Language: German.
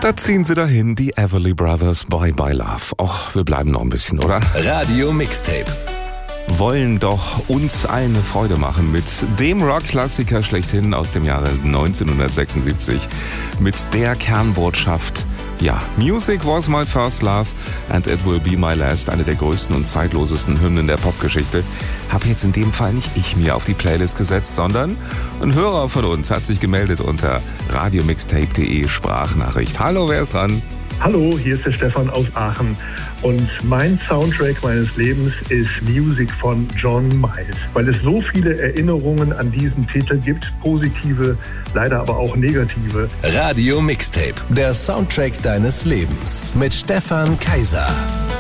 Da ziehen sie dahin, die Everly Brothers, Bye Bye Love. Och, wir bleiben noch ein bisschen, oder? Radio Mixtape. Wollen doch uns eine Freude machen mit dem Rock-Klassiker schlechthin aus dem Jahre 1976. Mit der Kernbotschaft, ja, Music was my first love and it will be my last. Eine der größten und zeitlosesten Hymnen der Popgeschichte. Hab jetzt in dem Fall nicht ich mir auf die Playlist gesetzt, sondern ein Hörer von uns hat sich gemeldet unter radiomixtape.de Sprachnachricht. Hallo, wer ist dran? Hallo, hier ist der Stefan aus Aachen und mein Soundtrack meines Lebens ist Music von John Miles, weil es so viele Erinnerungen an diesen Titel gibt, positive, leider aber auch negative. Radio Mixtape, der Soundtrack deines Lebens mit Stefan Kaiser.